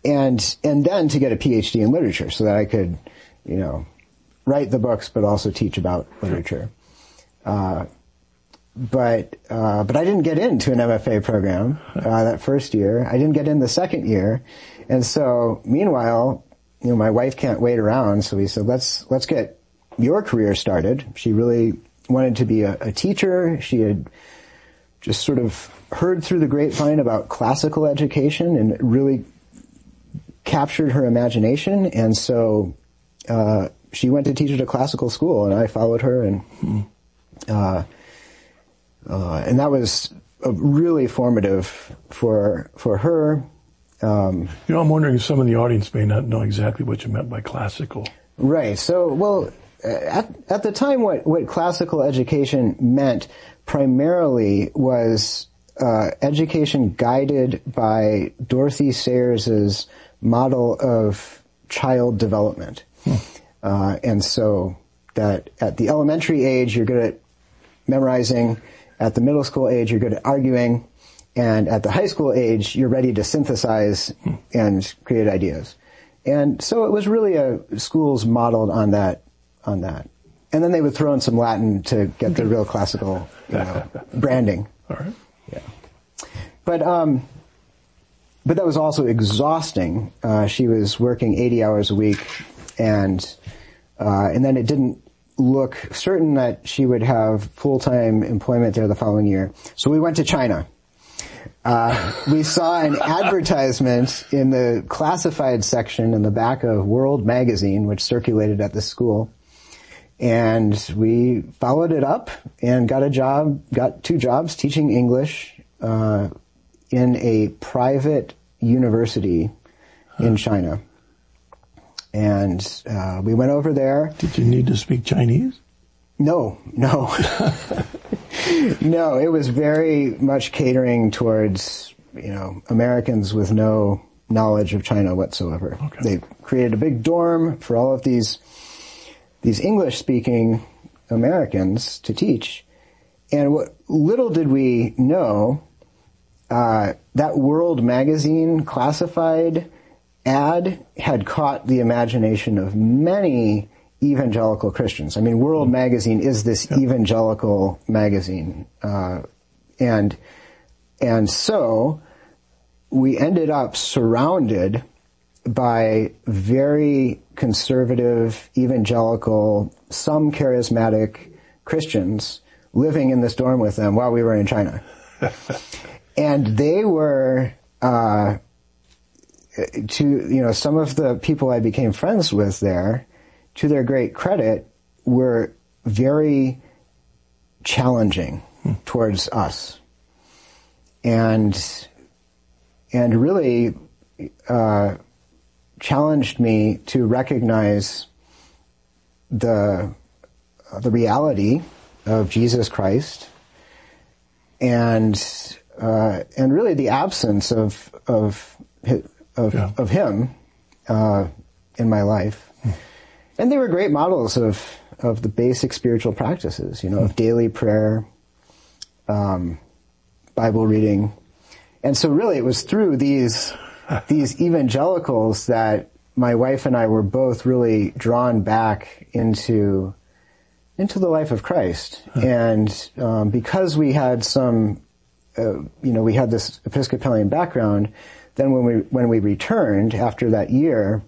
and then to get a PhD in literature so that I could, write the books but also teach about literature. But I didn't get into an MFA program that first year. I didn't get in the second year. And so meanwhile, my wife can't wait around, so we said, let's get your career started. She really wanted to be a teacher. She had just sort of heard through the grapevine about classical education, and it really captured her imagination. And so she went to teach at a classical school, and I followed her, and that was really formative for her. I'm wondering if some of the audience may not know exactly what you meant by classical. Right. So, well, at the time, what classical education meant primarily was education guided by Dorothy Sayers' model of child development. And so that at the elementary age, you're good at memorizing. At the middle school age, you're good at arguing. And at the high school age, you're ready to synthesize and create ideas. And so it was really schools modeled on that. And then they would throw in some Latin to get the real classical branding. All right. Yeah. But that was also exhausting. She was working 80 hours a week, and then it didn't look certain that she would have full-time employment there the following year. So we went to China. We saw an advertisement in the classified section in the back of World Magazine, which circulated at the school. And we followed it up and got 2 jobs teaching English in a private university in China. And we went over there. Did you need to speak Chinese? No. No, it was very much catering towards, Americans with no knowledge of China whatsoever. Okay. They created a big dorm for all of these English-speaking Americans to teach. And what little did we know, that World Magazine classified ad had caught the imagination of many evangelical Christians. I mean, World Magazine is this evangelical magazine. And so we ended up surrounded by very conservative, evangelical, some charismatic Christians living in this dorm with them while we were in China. And they were, some of the people I became friends with there, to their great credit, were very challenging towards us. And really, challenged me to recognize the reality of Jesus Christ and really the absence of him in my life. And they were great models of the basic spiritual practices, of daily prayer, Bible reading. And so really it was through these evangelicals that my wife and I were both really drawn back into the life of Christ. And because we had we had this Episcopalian background, then when we returned after that year,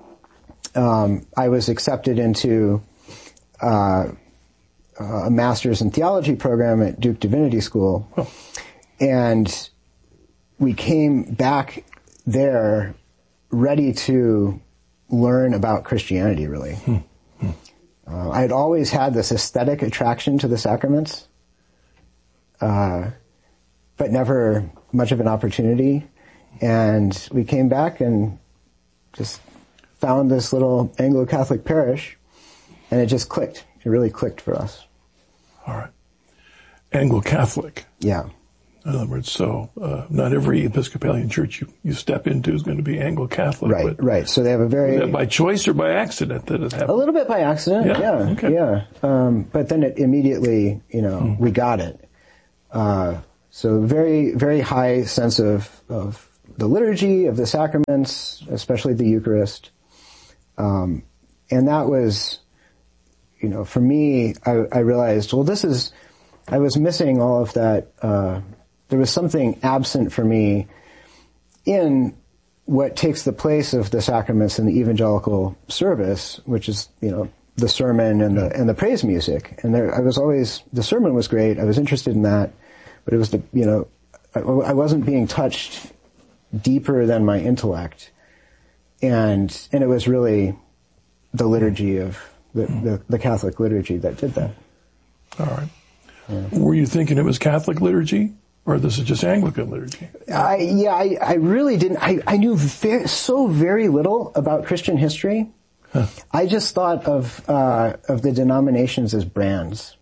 I was accepted into a master's in theology program at Duke Divinity School. Oh. And we came back there ready to learn about Christianity, really. I had always had this aesthetic attraction to the sacraments, but never much of an opportunity. And we came back and just found this little Anglo-Catholic parish, and it just clicked. It really clicked for us. All right. Anglo-Catholic. Yeah. In other words, so not every Episcopalian church you step into is going to be Anglo-Catholic. Right. So they have a very... Was that by choice or by accident that it happened? A little bit by accident, yeah. Okay. Yeah. But then it immediately, we got it. So very, very high sense of the liturgy of the sacraments, especially the Eucharist. And that was, for me, I realized, well, I was missing all of that. There was something absent for me in what takes the place of the sacraments in the evangelical service, which is, the sermon and the praise music. And the sermon was great. I was interested in that, but it was I wasn't being touched deeper than my intellect. And it was really the liturgy of the Catholic liturgy that did that. All right. Yeah. Were you thinking it was Catholic liturgy, or this is just Anglican liturgy? I really didn't. I knew so very little about Christian history. Huh. I just thought of the denominations as brands.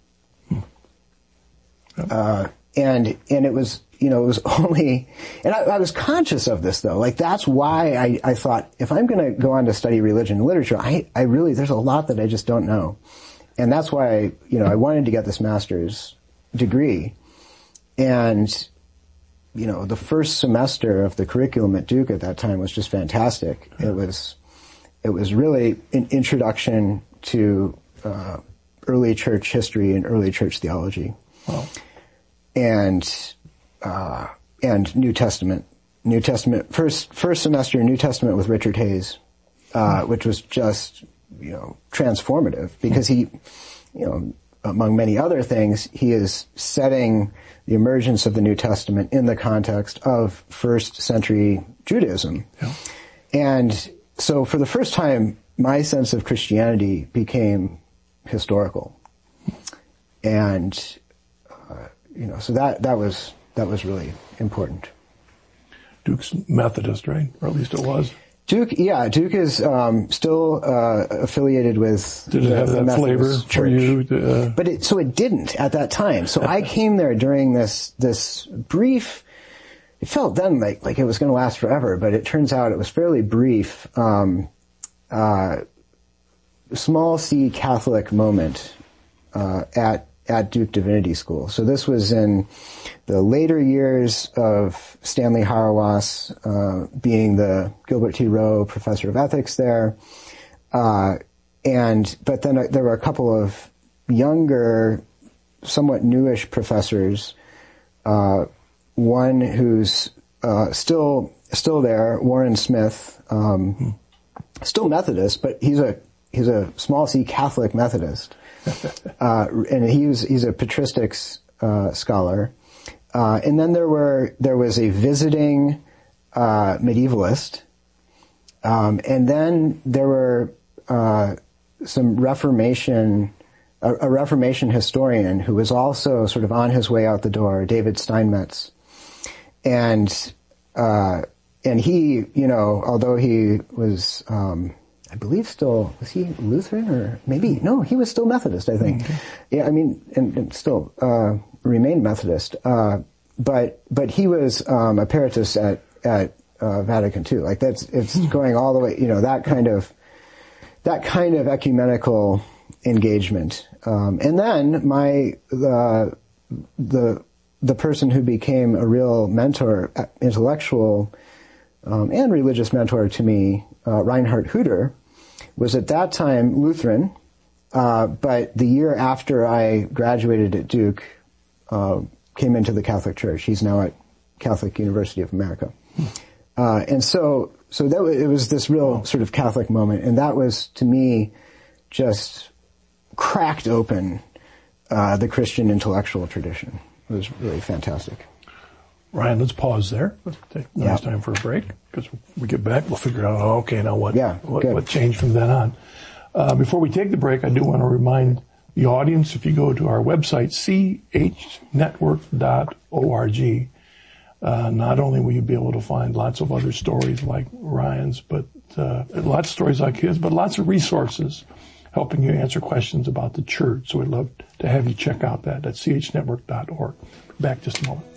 Yep. And it was, it was only, and I was conscious of this though. Like, that's why I thought, if I'm going to go on to study religion and literature, I really, there's a lot that I just don't know. And that's why, I wanted to get this master's degree. And, the first semester of the curriculum at Duke at that time was just fantastic. It was really an introduction to, early church history and early church theology. Wow. And New Testament, first semester New Testament with Richard Hayes, which was just, transformative, because he, among many other things, he is setting the emergence of the New Testament in the context of first century Judaism. Yeah. And so for the first time, my sense of Christianity became historical. And, so that was really important. Duke's Methodist, right? Or at least it was. Duke is still affiliated with Did it have that flavor Church. for you? But it didn't at that time. So I came there during this brief. It felt then like it was going to last forever, but it turns out it was fairly brief. Small C Catholic moment at Duke Divinity School. So this was in the later years of Stanley Hauerwas being the Gilbert T. Rowe Professor of Ethics there. But then there were a couple of younger, somewhat newish professors. One who's still there, Warren Smith, still Methodist, but he's a small C Catholic Methodist. And he's a patristics scholar. And then there was a visiting medievalist. And then there were some a Reformation historian who was also sort of on his way out the door, David Steinmetz. And he, although he was, I believe was he Lutheran or maybe, no, he was still Methodist, I think. Okay. Yeah, I mean, and still, remained Methodist. But he was, Emeritus at Vatican II. Like it's going all the way, that kind of ecumenical engagement. And then the person who became a real mentor, intellectual, and religious mentor to me, Reinhard Hutter, was at that time Lutheran, but the year after I graduated at Duke, came into the Catholic Church. He's now at Catholic University of America. And so it was this real sort of Catholic moment, and that was, to me, just cracked open the Christian intellectual tradition. It was really fantastic. Ryan, let's pause there. Let's take nice time for a break, because when we get back, we'll figure out, now what changed from then on. Before we take the break, I do want to remind the audience, if you go to our website, chnetwork.org, not only will you be able to find lots of other stories like Ryan's, but lots of stories like his, but lots of resources helping you answer questions about the church. So we'd love to have you check out that at chnetwork.org. Back just a moment.